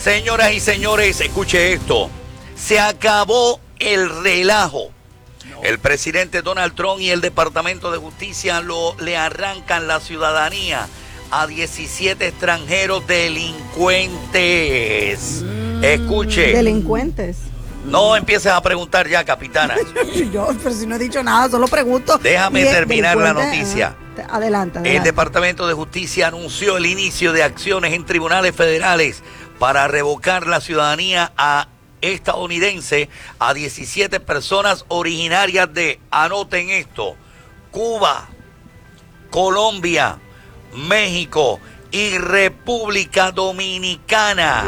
Señoras y señores, escuche esto. Se acabó el relajo. El presidente Donald Trump y el Departamento de Justicia le arrancan la ciudadanía a 17 extranjeros delincuentes. Escuche. ¿Delincuentes? No empieces a preguntar ya, capitana. Yo, pero si no he dicho nada, solo pregunto. Déjame terminar la noticia. Adelante. El Departamento de Justicia anunció el inicio de acciones en tribunales federales para revocar la ciudadanía estadounidense a 17 personas originarias de, anoten esto, Cuba, Colombia, México y República Dominicana.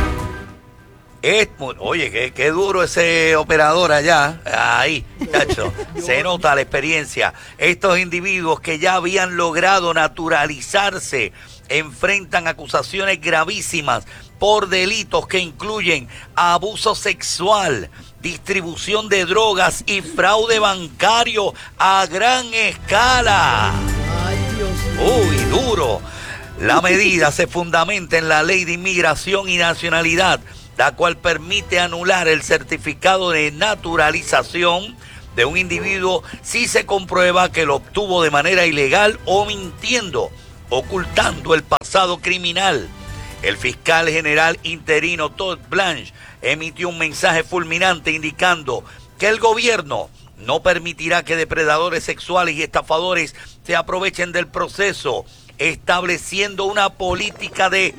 Oye, qué duro ese operador allá. Ahí, chacho, se nota la experiencia. Estos individuos que ya habían logrado naturalizarse enfrentan acusaciones gravísimas por delitos que incluyen abuso sexual, distribución de drogas y fraude bancario a gran escala. Ay, Dios mío. Uy, duro. La medida se fundamenta en la Ley de Inmigración y Nacionalidad, la cual permite anular el certificado de naturalización de un individuo si se comprueba que lo obtuvo de manera ilegal o mintiendo, ocultando el pasado criminal. El fiscal general interino Todd Blanche emitió un mensaje fulminante indicando que el gobierno no permitirá que depredadores sexuales y estafadores se aprovechen del proceso, estableciendo una política de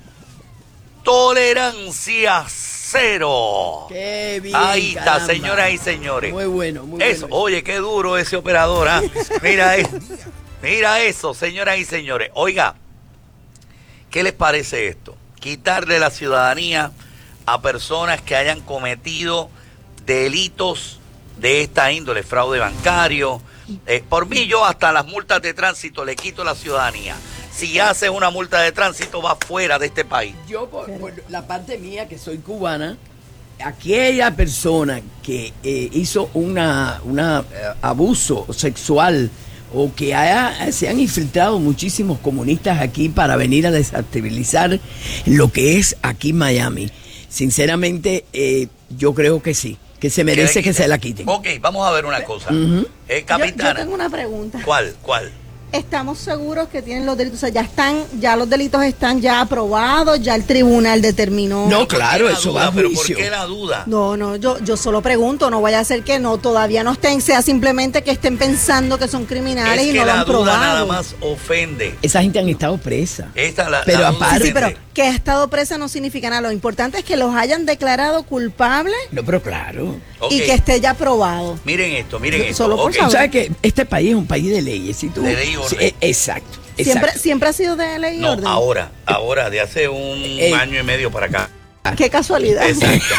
tolerancia cero. Qué bien. Ahí está, caramba. señoras y señores. Muy bueno, muy Eso, bueno. oye, qué duro ese operador, ¿ah? Mira eso, señoras y señores. Oiga, ¿qué les parece esto? Quitarle la ciudadanía a personas que hayan cometido delitos de esta índole, fraude bancario. Por mí, yo hasta las multas de tránsito le quito la ciudadanía. Si haces una multa de tránsito, va fuera de este país. Yo, por la parte mía, que soy cubana, aquella persona que hizo un abuso sexual o que se han infiltrado muchísimos comunistas aquí para venir a desestabilizar lo que es aquí Miami. Sinceramente, yo creo que sí, que se merece que se la quiten. Ok, vamos a ver una cosa. Capitana. Yo tengo una pregunta. ¿Cuál? ¿Estamos seguros que tienen los delitos? O sea, ya los delitos están ya aprobados, ya el tribunal determinó. No, claro, eso va a Pero juicio. ¿por qué la duda? No, yo solo pregunto, no vaya a ser que no, todavía no estén, sea simplemente que estén pensando que son criminales y no lo han probado. La duda nada más ofende. Esa gente han estado presa. Pero la aparte. Sí, pero que ha estado presa no significa nada. Lo importante es que los hayan declarado culpables No, pero claro. Okay. y que esté ya probado. Miren esto. Solo por Ok. saber. Tú sabes que este país es un país de leyes. ¿Sí? De ley y orden. Sí, exacto. Siempre ha sido de ley y No, orden. ahora, de hace un año y medio para acá. Qué casualidad. Exacto.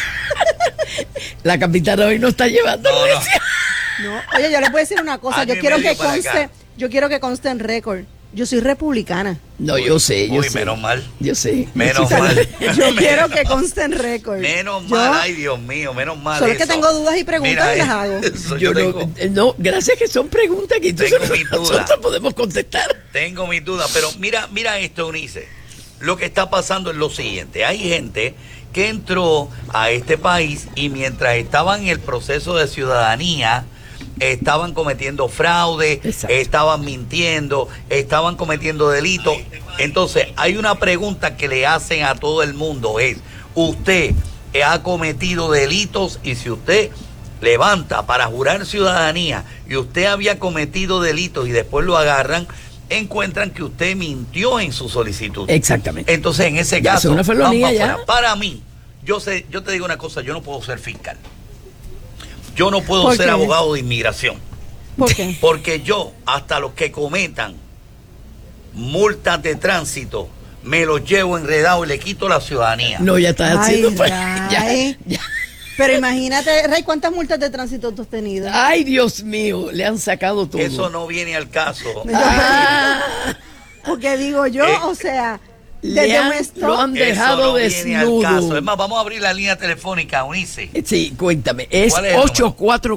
La capitana hoy no está llevando. No. No, oye, yo le puedo decir una cosa. Año Yo y quiero medio que para conste, acá. yo quiero que conste en récord. Yo soy republicana. No, yo sé. Menos mal. Yo sé. Menos mal. Yo quiero que conste en récord. Menos Yo- mal, ay Dios mío, menos mal. Solo es que eso. tengo dudas y preguntas Mira, y las hago. eso Yo tengo, no, gracias que son preguntas que entonces Tengo mi duda. nosotros podemos contestar. tengo mis dudas, pero mira esto, Eunice. Lo que está pasando es lo siguiente. Hay gente que entró a este país y mientras estaban en el proceso de ciudadanía, estaban cometiendo fraude, Exacto. estaban mintiendo, estaban cometiendo delitos. Entonces, hay una pregunta que le hacen a todo el mundo, es, ¿usted ha cometido delitos? Y si usted levanta para jurar ciudadanía y usted había cometido delitos y después lo agarran, encuentran que usted mintió en su solicitud. Exactamente. Entonces, en ese Ya, caso, es una felonía vamos ya. afuera. Para mí, yo te digo una cosa, yo no puedo ser fiscal. Yo no puedo ¿Por ser qué? abogado de inmigración. ¿Por qué? Porque yo, hasta los que cometan multas de tránsito, me los llevo enredado y le quito la ciudadanía. No, ya estás Ay, haciendo. Ray. Pero imagínate, Ray, ¿cuántas multas de tránsito tú has tenido? Ay, Dios mío, le han sacado todo. Eso no viene al caso. Porque digo yo, o sea, lo han dejado Eso no viene al caso. Es desnudo. más, vamos a abrir la línea telefónica, Unice. Sí, cuéntame. Es ¿Cuál es el número?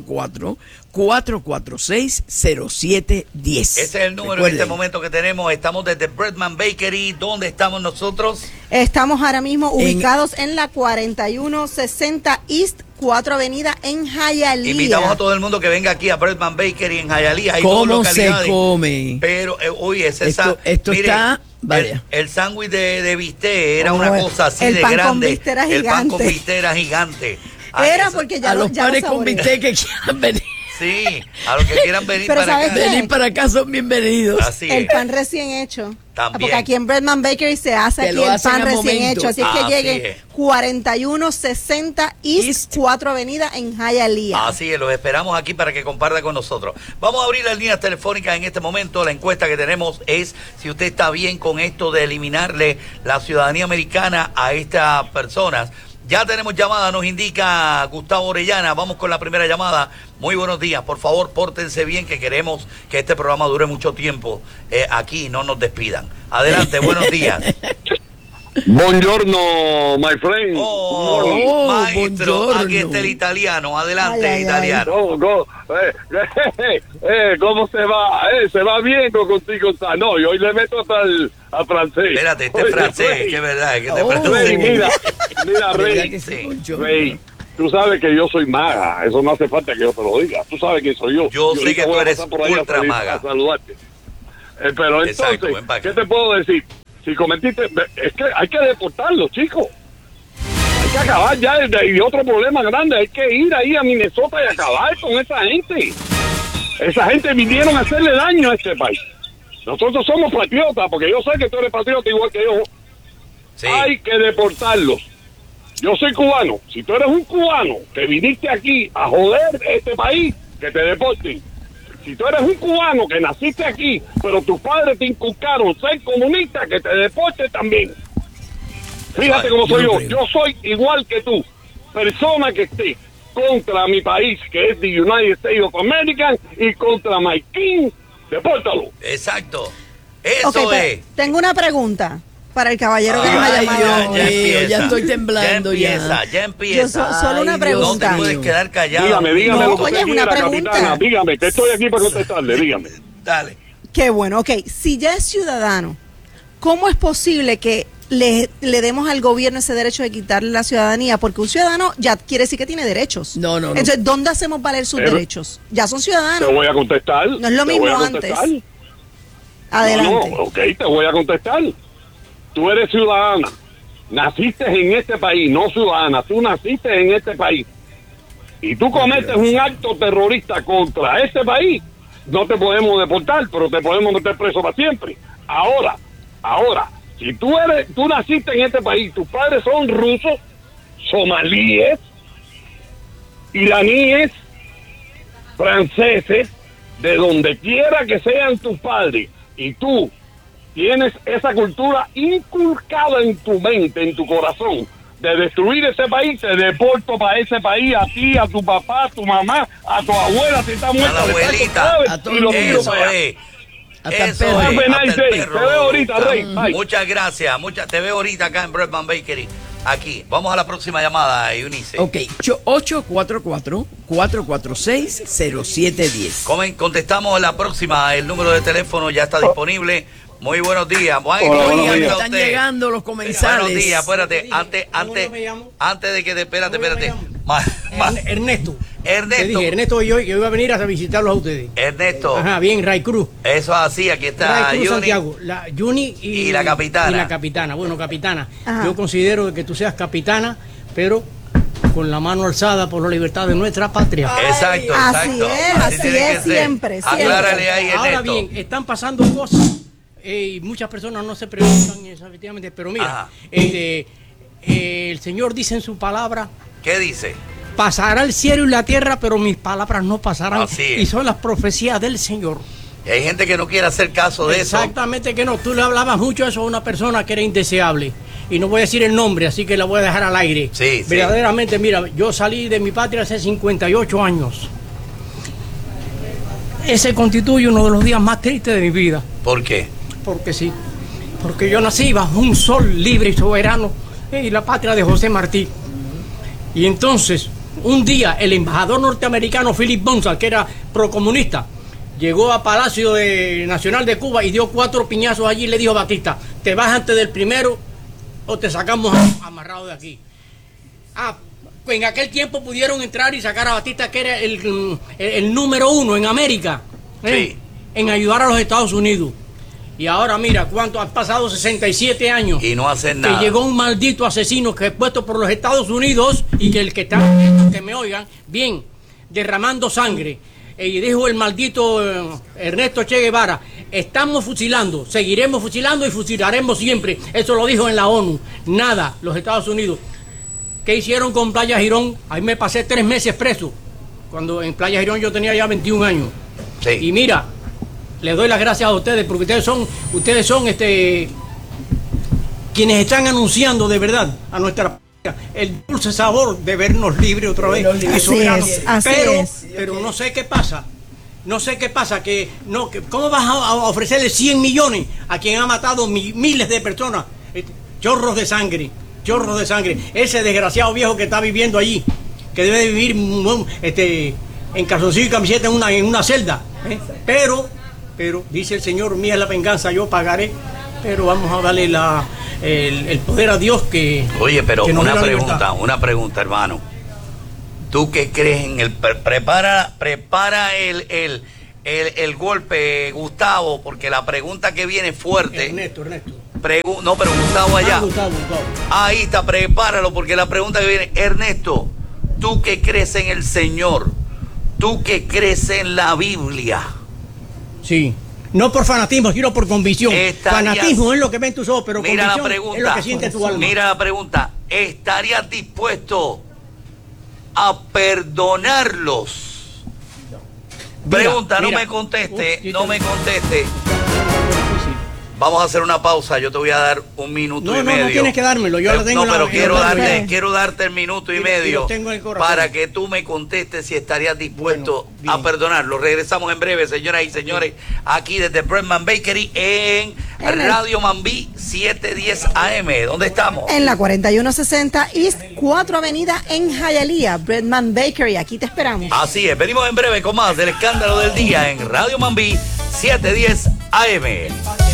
844-446-0710. Ese es el número en este momento que tenemos. Estamos desde Breadman Bakery. ¿Dónde estamos nosotros? Estamos ahora mismo ubicados en la 4160 East 4 Avenida en Hialeah. Invitamos a todo el mundo que venga aquí a Breadman Bakery en Hialeah. Hay dos ¿Cómo se localidades. come? Pero, oye, ese Esto mire, está... Vaya. El sándwich de bistec era Oh, una cosa así el de pan con grande. bistec era El pan con gigante. bistec era gigante. Era eso- porque ya A lo- los ya lo pares con saboreé. bistec que quieran venir. Sí, a los que quieran venir Pero para ¿sabes acá. qué? Venir para acá son bienvenidos. Así El es. pan recién hecho. También. Porque aquí en Breadman Bakery se hace Te aquí lo el hacen pan al recién momento. hecho. Así es Así que lleguen es. 4160 East 4 Avenida en Hialeah. Así es, los esperamos aquí para que comparta con nosotros. Vamos a abrir las líneas telefónicas en este momento. La encuesta que tenemos es si usted está bien con esto de eliminarle la ciudadanía americana a estas personas. Ya tenemos llamada, nos indica Gustavo Orellana. Vamos con la primera llamada. Muy buenos días. Por favor, pórtense bien, que queremos que este programa dure mucho tiempo aquí, no nos despidan. Adelante, buenos días. Buongiorno, my friend. Oh, maestro, buongiorno. aquí está el italiano. Adelante, Ay, ay, ay. italiano. ¿Cómo se va? Se va bien contigo. No, y hoy le meto hasta al francés. Espérate, este Oye, francés, Rey, que es verdad, que este Oh. Rey, francés. mira, ¿Verdad Rey, que sí, sí. buongiorno? Rey, tú sabes que yo soy maga. Eso no hace falta que yo te lo diga. Tú sabes quién soy yo. Yo Y sé ahorita que tú voy a eres pasar por ahí a ultra salir maga. a saludarte. Pero Exacto, entonces, ven pa' acá. ¿qué te puedo decir? Si cometiste, es que hay que deportarlos, chicos. Hay que acabar ya. Y otro problema grande, hay que ir ahí a Minnesota y acabar con esa gente. Esa gente vinieron a hacerle daño a este país. Nosotros somos patriotas, porque yo sé que tú eres patriota igual que yo. Sí. Hay que deportarlos. Yo soy cubano. Si tú eres un cubano que viniste aquí a joder este país, que te deporten. Si tú eres un cubano que naciste aquí, pero tus padres te inculcaron ser comunista, que te deporten también. Fíjate cómo soy yo. Yo soy igual que tú. Persona que esté contra mi país, que es the United States of America, y contra my king, depórtalo. Exacto. Eso Ok, pero es. tengo una pregunta para el caballero que nos ha Ay, llamado. Dios mío, ya estoy temblando Ya ya. empieza. Solo una Ay, Dios pregunta. No te puedes mío. quedar callado. Dígame No, lo que oye, usted es una quiera, pregunta. capitana. Dígame, que estoy aquí para contestarle, dígame. Dale. Qué bueno, ok. Si ya es ciudadano, ¿cómo es posible que le demos al gobierno ese derecho de quitarle la ciudadanía? Porque un ciudadano ya quiere decir que tiene derechos. No, no, no. Entonces, ¿dónde hacemos valer sus Pero- derechos? Ya son Te ciudadanos. voy a contestar. No es lo te mismo voy a antes. contestar. Adelante. No, ok, te voy a contestar. Tú eres ciudadana. Naciste en este país, no ciudadana. Tú naciste en este país. Y tú cometes un acto terrorista contra este país. No te podemos deportar, pero te podemos meter preso para siempre. Ahora, si tú naciste en este país, tus padres son rusos, somalíes, iraníes, franceses, de donde quiera que sean tus padres, y tú tienes esa cultura inculcada en tu mente, en tu corazón, de destruir ese país, te deporto para ese país, a ti, a tu papá, a tu mamá, a tu abuela, si está muerta, A la le saco abuelita. clave A todo y lo el tiro mundo. Eso para allá. es. Hasta el Eso perro. es. Have a Hasta nice el day. perro Te veo ahorita, gusta. Rey. Bye. Muchas gracias. Te veo ahorita acá en Breadman Bakery. Aquí. Vamos a la próxima llamada, Eunice. Ok, 844-446-0710. Contestamos la próxima. El número de teléfono ya está disponible. Muy buenos días. Buenos Hola, buenos días días. a Están usted. llegando los comensales. Buenos días, espérate. Antes de que espérate. Ernesto. Te Ernesto. dije, Ernesto y yo, que iba a venir a visitarlos a ustedes. Ernesto. Ajá, bien, Ray Cruz. Eso es así. Aquí está Ray Cruz Juni. Santiago, la Juni Y la capitana. Y la capitana. Bueno, capitana, Ajá. yo considero que tú seas capitana, pero con la mano alzada por la libertad de nuestra patria. Exacto, Así exacto. es, así tiene que es, ser. siempre, siempre. Aclárale ahí, Ahora Ernesto. bien, están pasando cosas y muchas personas no se preguntan efectivamente, pero mira, Ajá. el Señor dice en su palabra: ¿Qué dice? pasará el cielo y la tierra, pero mis palabras no pasarán. Así es. Y son las profecías del Señor. Y hay gente que no quiere hacer caso de eso. Exactamente que no. Tú le hablabas mucho eso a una persona que era indeseable. Y no voy a decir el nombre, así que la voy a dejar al aire. Sí, sí. Verdaderamente, mira, yo salí de mi patria hace 58 años. Ese constituye uno de los días más tristes de mi vida. ¿Por qué? Porque sí. porque yo nací bajo un sol libre y soberano y la patria de José Martí. Y entonces, un día, el embajador norteamericano Philip Bonsall, que era procomunista, llegó a Palacio Nacional de Cuba y dio 4 piñazos allí y le dijo a Batista, te vas antes del primero o te sacamos amarrado de aquí. En aquel tiempo pudieron entrar y sacar a Batista, que era el número 1 en América, Sí. en ayudar a los Estados Unidos. Y ahora mira, cuánto han pasado 67 años. Y no hacen nada. Que llegó un maldito asesino que es puesto por los Estados Unidos y que el que está, que me oigan, bien, derramando sangre. Y dijo el maldito Ernesto Che Guevara, estamos fusilando, seguiremos fusilando y fusilaremos siempre. Eso lo dijo en la ONU. Nada, los Estados Unidos. ¿Qué hicieron con Playa Girón? Ahí me pasé 3 meses preso. Cuando en Playa Girón yo tenía ya 21 años. Sí. Y mira, les doy las gracias a ustedes porque ustedes son quienes están anunciando de verdad a nuestra el dulce sabor de vernos libres otra vez. Pero no sé qué pasa. No sé qué pasa, ¿cómo vas a ofrecerle 100 millones a quien ha matado miles de personas? Chorros de sangre. Ese desgraciado viejo que está viviendo allí, que debe vivir en calzoncillo y camiseta en una celda. Pero, dice el Señor, mía es la venganza, yo pagaré. Pero vamos a darle el poder a Dios que... Oye, pero que nos dé la una pregunta, hermano. ¿Tú qué crees en el... Prepara el golpe, Gustavo, porque la pregunta que viene es fuerte. Ernesto. No, pero Gustavo allá. Gustavo. Ahí está, prepáralo, porque la pregunta que viene, Ernesto, ¿tú qué crees en el Señor? ¿Tú qué crees en la Biblia? Sí. No por fanatismo, sino por convicción. Fanatismo es lo que ven tus ojos, pero mira convicción la pregunta, es lo que siente tu alma. Mira la pregunta. ¿Estarías dispuesto a perdonarlos? Pregunta, no me conteste. Vamos a hacer una pausa, yo te voy a dar 1 minuto y medio. No tienes que dármelo, yo lo tengo. No, pero quiero darte el minuto y medio para que tú me contestes si estarías dispuesto a perdonarlo. Regresamos en breve, señoras y señores, aquí desde Breadman Bakery en Radio Mambí 710 AM. ¿Dónde estamos? En la 4160 East 4 Avenida en Hialeah, Breadman Bakery. Aquí te esperamos. Así es, venimos en breve con más del escándalo del día en Radio Mambí 710 AM.